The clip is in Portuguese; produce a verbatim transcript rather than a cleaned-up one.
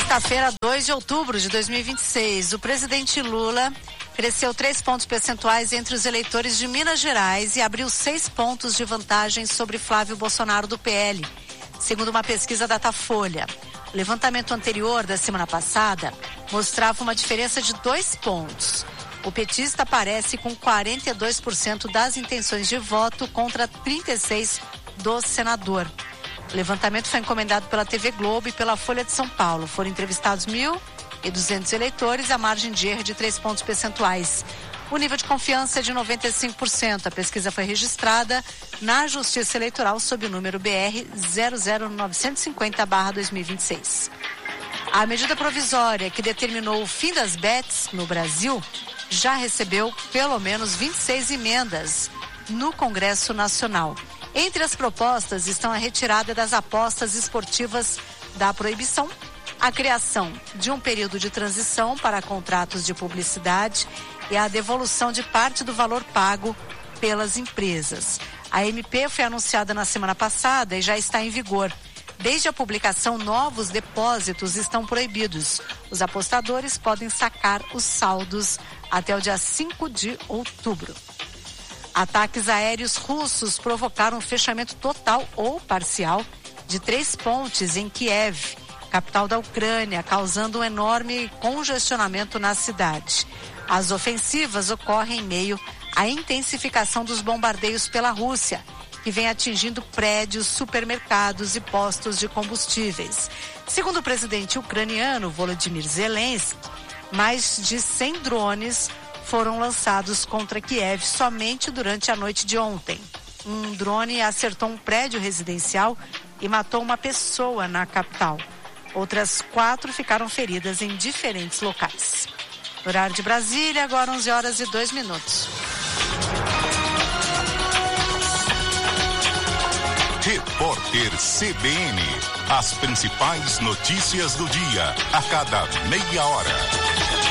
quinta-feira, dois de outubro de dois mil e vinte e seis, o presidente Lula cresceu três pontos percentuais entre os eleitores de Minas Gerais e abriu seis pontos de vantagem sobre Flávio Bolsonaro do P L, segundo uma pesquisa Datafolha. O levantamento anterior da semana passada mostrava uma diferença de dois pontos. O petista aparece com quarenta e dois por cento das intenções de voto contra trinta e seis por cento do senador. O levantamento foi encomendado pela T V Globo e pela Folha de São Paulo. Foram entrevistados mil e duzentos eleitores, a margem de erro de três pontos percentuais. O nível de confiança é de noventa e cinco por cento. A pesquisa foi registrada na Justiça Eleitoral sob o número B R zero zero nove cinco zero barra dois mil e vinte e seis. A medida provisória que determinou o fim das bets no Brasil já recebeu pelo menos vinte e seis emendas no Congresso Nacional. Entre as propostas estão a retirada das apostas esportivas da proibição, a criação de um período de transição para contratos de publicidade e a devolução de parte do valor pago pelas empresas. A M P foi anunciada na semana passada e já está em vigor. Desde a publicação, novos depósitos estão proibidos. Os apostadores podem sacar os saldos até o dia cinco de outubro. Ataques aéreos russos provocaram um fechamento total ou parcial de três pontes em Kiev, capital da Ucrânia, causando um enorme congestionamento na cidade. As ofensivas ocorrem em meio à intensificação dos bombardeios pela Rússia, que vem atingindo prédios, supermercados e postos de combustíveis. Segundo o presidente ucraniano Volodymyr Zelensky, mais de cem drones foram lançados contra Kiev somente durante a noite de ontem. Um drone acertou um prédio residencial e matou uma pessoa na capital. Outras quatro ficaram feridas em diferentes locais. Horário de Brasília, agora onze horas e dois minutos. Repórter C B N. As principais notícias do dia, a cada meia hora.